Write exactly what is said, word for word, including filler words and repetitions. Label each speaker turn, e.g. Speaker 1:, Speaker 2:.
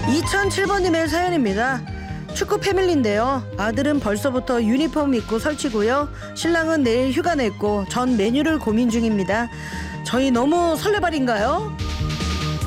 Speaker 1: 이천칠 번님의 사연입니다. 축구 패밀리인데요. 아들은 벌써부터 유니폼 입고 설치고요. 신랑은 내일 휴가 냈고 전 메뉴를 고민 중입니다. 저희 너무 설레발인가요?